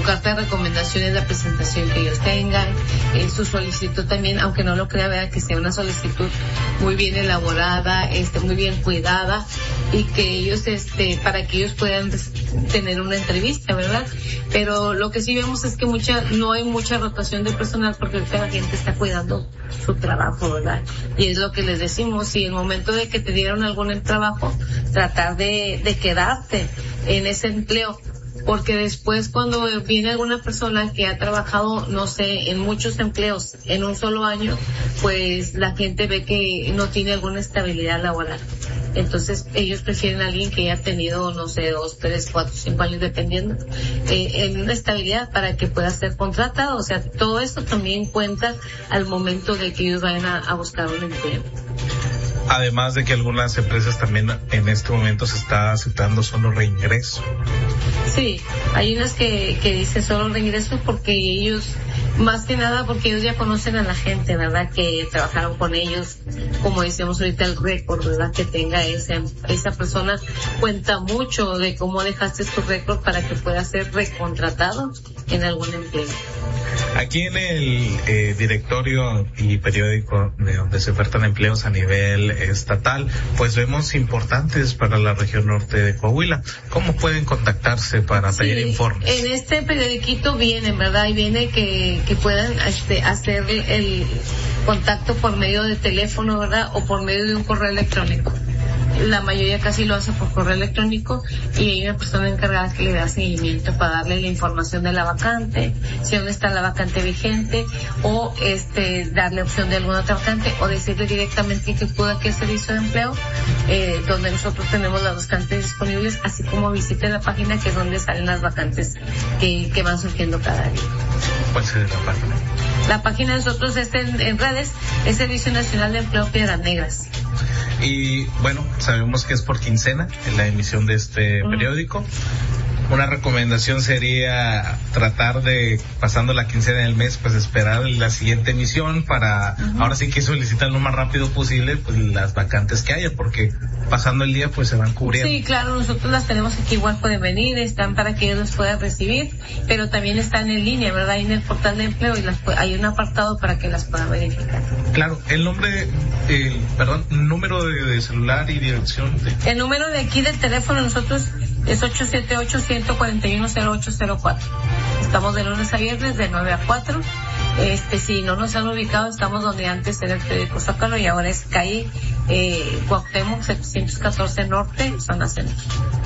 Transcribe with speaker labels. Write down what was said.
Speaker 1: carta de recomendación es la presentación que ellos tengan, su solicitud también, aunque no lo crea, vea que sea una solicitud muy bien elaborada, muy bien cuidada, y que ellos, para que ellos puedan tener una entrevista, ¿verdad? Pero lo que sí vemos es que no hay mucha rotación de personal porque la gente está cuidando su trabajo, ¿verdad? Y es lo que les decimos, si en el momento de que te dieron algún trabajo, tratar de quedarte en ese empleo, porque después cuando viene alguna persona que ha trabajado, no sé, en muchos empleos en un solo año, pues la gente ve que no tiene alguna estabilidad laboral. Entonces ellos prefieren a alguien que haya tenido, no sé, 2, 3, 4, 5 años, dependiendo, en una estabilidad para que pueda ser contratado. O sea, todo esto también cuenta al momento de que ellos vayan a buscar un empleo.
Speaker 2: Además de que algunas empresas también en este momento se está aceptando solo reingreso.
Speaker 1: Sí, hay unas que dicen solo reingreso porque ellos, más que nada porque ellos ya conocen a la gente, ¿verdad? Que trabajaron con ellos, como decíamos ahorita, el récord, ¿verdad? Que tenga esa persona, cuenta mucho de cómo dejaste tu récord para que pueda ser recontratado en algún empleo.
Speaker 2: Aquí en el directorio y periódico de donde se ofertan empleos a nivel estatal, pues vemos importantes para la región norte de Coahuila. ¿Cómo pueden contactarse para pedir informes?
Speaker 1: En este periodiquito vienen, ¿verdad? Y viene que puedan hacer el contacto por medio de teléfono, ¿verdad? O por medio de un correo electrónico. La mayoría casi lo hace por correo electrónico y hay una persona encargada que le da seguimiento para darle la información de la vacante, si aún está la vacante vigente, o darle opción de alguna otra vacante, o decirle directamente que pueda que servicio de empleo, donde nosotros tenemos las vacantes disponibles, así como visite la página, que es donde salen las vacantes que van surgiendo cada día.
Speaker 2: ¿Cuál sería la página?
Speaker 1: La página de nosotros en redes es Servicio Nacional de Empleo Piedras Negras.
Speaker 2: Y bueno, sabemos que es por quincena en la emisión de este periódico. Una recomendación sería tratar de, pasando la quincena del mes, pues esperar la siguiente emisión para, ahora sí que solicitar lo más rápido posible, pues las vacantes que haya, porque pasando el día pues se van cubriendo.
Speaker 1: Sí, claro, nosotros las tenemos aquí, igual pueden venir, están para que ellos los puedan recibir, pero también están en línea, ¿verdad? Ahí en el portal de empleo y hay un apartado para que las puedan verificar.
Speaker 2: Claro, número de celular y dirección.
Speaker 1: El número de aquí del teléfono nosotros es 878-141-0804. Estamos de lunes a viernes de 9 a 4. Si no nos han ubicado, estamos donde antes era el periódico Zócalo y ahora es calle Cuauhtémoc 714 Norte, zona centro.